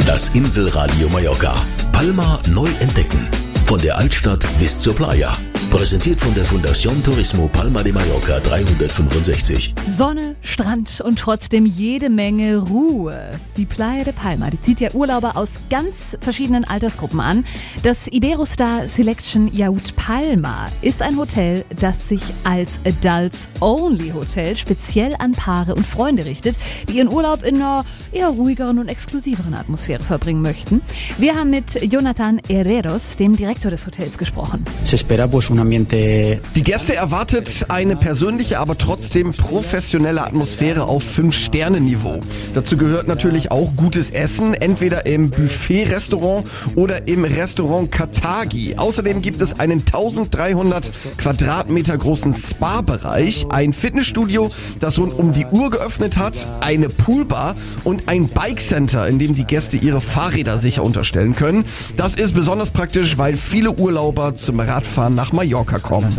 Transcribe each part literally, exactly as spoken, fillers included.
Das Inselradio Mallorca. Palma neu entdecken. Von der Altstadt bis zur Playa. Präsentiert von der Fundación Turismo Palma de Mallorca dreihundertfünfundsechzig. Sonne, Strand und trotzdem jede Menge Ruhe. Die Playa de Palma, die zieht ja Urlauber aus ganz verschiedenen Altersgruppen an. Das Iberostar Selection Yacht Palma ist ein Hotel, das sich als Adults-Only-Hotel speziell an Paare und Freunde richtet, die ihren Urlaub in einer eher ruhigeren und exklusiveren Atmosphäre verbringen möchten. Wir haben mit Jonathan Herreros, dem Direktor des Hotels, gesprochen. Die Gäste erwartet eine persönliche, aber trotzdem professionelle Atmosphäre auf fünf-Sterne-Niveau. Dazu gehört natürlich auch gutes Essen, entweder im Buffet-Restaurant oder im Restaurant Katagi. Außerdem gibt es einen dreizehnhundert Quadratmeter großen Spa-Bereich, ein Fitnessstudio, das rund um die Uhr geöffnet hat, eine Poolbar und ein Bike-Center, in dem die Gäste ihre Fahrräder sicher unterstellen können. Das ist besonders praktisch, weil viele Urlauber zum Radfahren nach Mallorca kommen.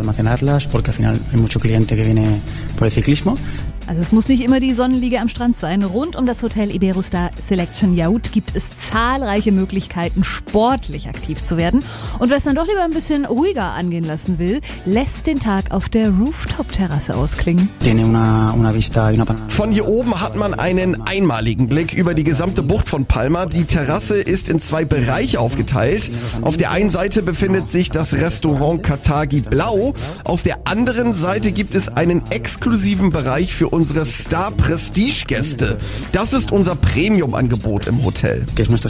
Also es muss nicht immer die Sonnenliege am Strand sein. Rund um das Hotel Iberostar Selection Yacht gibt es zahlreiche Möglichkeiten, sportlich aktiv zu werden. Und wer es dann doch lieber ein bisschen ruhiger angehen lassen will, lässt den Tag auf der Rooftop-Terrasse ausklingen. Von hier oben hat man einen einmaligen Blick über die gesamte Bucht von Palma. Die Terrasse ist in zwei Bereiche aufgeteilt. Auf der einen Seite befindet sich das Restaurant Katagi Blau. Auf der anderen Seite gibt es einen exklusiven Bereich für unsere Star-Prestige-Gäste. Das ist unser Premium-Angebot im Hotel.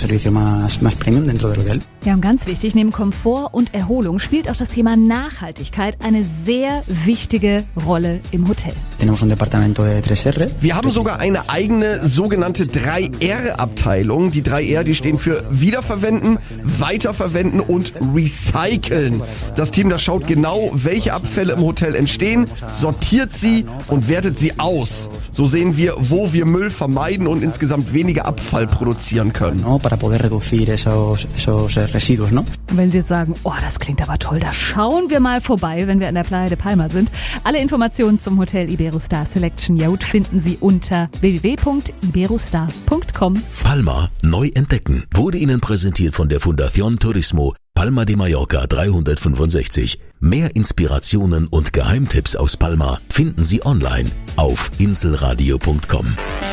Ja, und ganz wichtig, neben Komfort und Erholung spielt auch das Thema Nachhaltigkeit eine sehr wichtige Rolle im Hotel. Wir haben sogar eine eigene sogenannte drei R Abteilung. Die drei R, die stehen für Wiederverwenden, Weiterverwenden und Recyceln. Das Team, das schaut genau, welche Abfälle im Hotel entstehen, sortiert sie und wertet sie aus. So sehen wir, wo wir Müll vermeiden und insgesamt weniger Abfall produzieren können. Und wenn Sie jetzt sagen, oh, das klingt aber toll, da schauen wir mal vorbei, wenn wir an der Playa de Palma sind. Alle Informationen zum Hotel Iberostar Selection Yacht finden Sie unter w w w punkt iberostar punkt com. Palma neu entdecken wurde Ihnen präsentiert von der Fundación Turismo Palma de Mallorca dreihundertfünfundsechzig. Mehr Inspirationen und Geheimtipps aus Palma finden Sie online auf inselradio punkt com.